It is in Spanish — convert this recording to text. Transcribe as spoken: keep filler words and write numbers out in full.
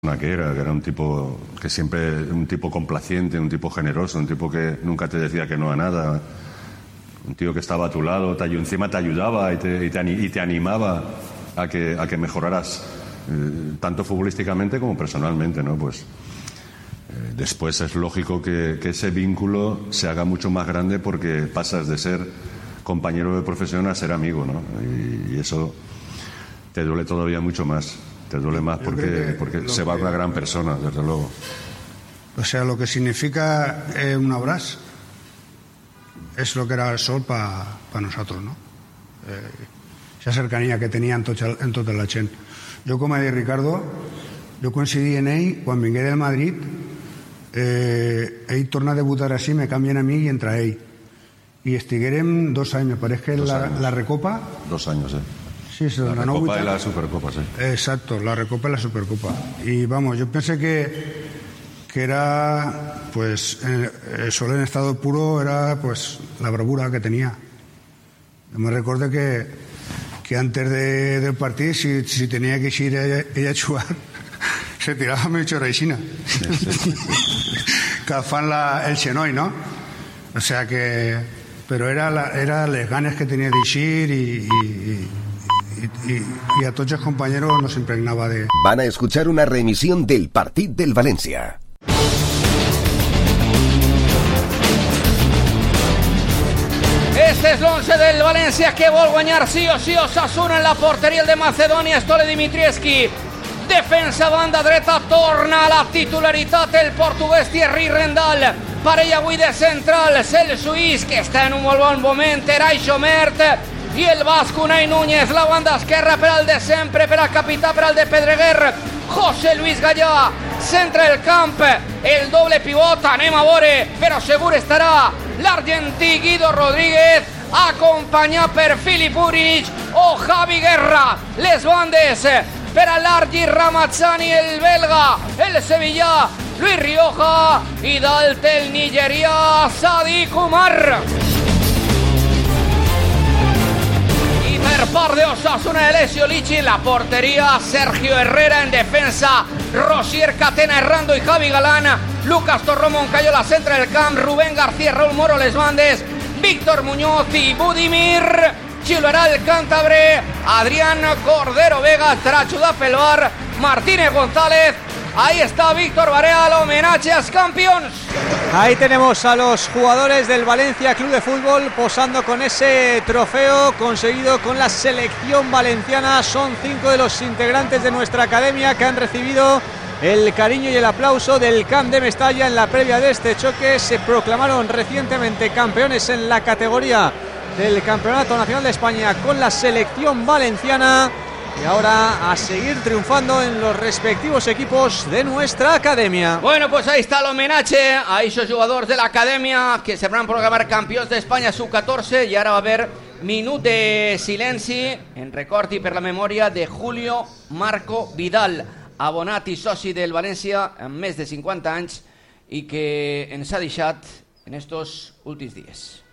que era, que era un tipo que siempre, un tipo complaciente, un tipo generoso, un tipo que nunca te decía que no a nada, un tío que estaba a tu lado, te, encima te ayudaba y te, y te, y te animaba a que, a que mejoraras eh, tanto futbolísticamente como personalmente, ¿no? Pues eh, después es lógico que, que ese vínculo se haga mucho más grande porque pasas de ser compañero de profesión a ser amigo, ¿no? Y, y eso te duele todavía mucho más. Te duele más porque, porque se va una gran persona, desde luego. O sea, lo que significa eh, un abrazo es lo que era el sol para pa nosotros, ¿no? Eh, esa cercanía que tenía en, tot, en tota la gent. Jo, com ha dit Ricardo, jo coincidí en ell quan vingué del Madrid, eh, ell torna a debutar així, me canvien a mi i entra ell. I estiguérem dos anys, me pareix que la, la Recopa... Dos anys, eh. Sí, se la Recopa y la Supercopa, sí. Exacto, la Recopa y la Supercopa. Y vamos, yo pensé que, que era, pues, el Sol en estado puro era, pues, la bravura que tenía. Yo me recuerdo que, que antes de, del partido, si, si tenía que ir ella, ella a jugar, se tiraba mucho raicina. Sí, sí. Que fan la, el xenoi, ¿no? O sea que... Pero era, la, era les ganes que tenía de ir y... y, y Y, y, y a todos los compañeros nos impregnaba de... Van a escuchar una reemisión del partido del Valencia. Este es l'once del Valencia que vol guanyar sí o sí Osasuna en la porteria de Macedònia, Stole Dimitrievski. Defensa banda dreta, torna a la titularitat el portuguès Thierry Rendal. Parella avui de centrals, el suís que està en un molt bon moment, Eray Xomert, i el basc Unai Núñez. La banda esquerra per al de sempre, per al capità, per al de Pedreguer, José Luis Gallà. Centre el camp, el doble pivot, anem a veure, però segur estarà l'argentí Guido Rodríguez, acompanyat per Filip Uric o Javi Guerra. Les bandes per a l'Argi Ramazzani, el belga, el sevillà Luis Rioja i dalt el nigerià Sadiq Umar. Per part de Osasuna, Alessio Lichi en la portería, Sergio Herrera en defensa, Rosier Catena Errando y Javi Galán, Lucas Torró Moncayola centre del camp, Rubén García, Raúl Moro les bandes, Víctor Muñoz y Budimir Chiloarà el cántabre, Adrián Cordero Vega, Trachuda Pelvar, Martínez González. Ahí está Víctor Barea, el homenaje a los campeones. Ahí tenemos a los jugadores del Valencia Club de Fútbol posando con ese trofeo conseguido con la selección valenciana. Son cinco de los integrantes de nuestra academia que han recibido el cariño y el aplauso del Camp de Mestalla en la previa de este choque. Se proclamaron recientemente campeones en la categoría del Campeonato Nacional de España con la selección valenciana. Y ahora a seguir triunfando en los respectivos equipos de nuestra academia. Bueno, pues ahí está el homenaje a esos jugadores de la academia que se van a proclamar campeones de España sub catorze. Y ahora va a haber minut de silenci en record i per la memòria de Julio Marco Vidal, abonat i soci del València amb més de cinquanta anys i que ens ha deixat en estos últims dies.